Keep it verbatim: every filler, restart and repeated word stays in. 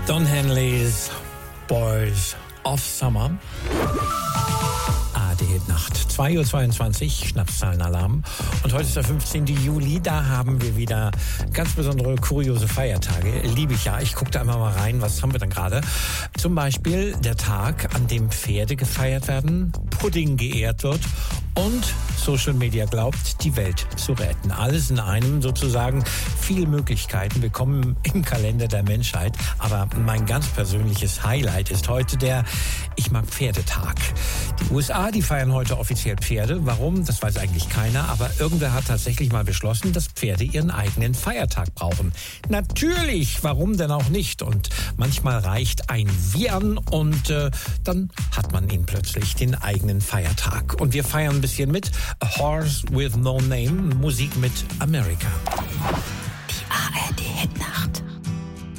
Don Henleys Boys of Summer. A D Hit-Nacht. zwei Uhr zweiundzwanzig, Schnapszahlenalarm. Und heute ist der fünfzehnten Juli. Da haben wir wieder ganz besondere, kuriose Feiertage. Liebe ich ja. Ich gucke da immer mal rein. Was haben wir denn gerade? Zum Beispiel der Tag, an dem Pferde gefeiert werden, Pudding geehrt wird und Social Media glaubt, die Welt zu retten. Alles in einem sozusagen. Viele Möglichkeiten. Wir kommen im Kalender der Menschheit. Aber mein ganz persönliches Highlight ist heute der Ich mag Pferdetag. Die U S A, die feiern heute offiziell Pferde. Warum? Das weiß eigentlich keiner. Aber irgendwer hat tatsächlich mal beschlossen, dass Pferde ihren eigenen Feiertag brauchen. Natürlich, warum denn auch nicht? Und manchmal reicht ein Wiehern und äh, dann hat man ihn plötzlich, den eigenen Feiertag. Und wir feiern ein bisschen mit. A Horse with No Name, Musik mit America. Die A R D Hit-Nacht.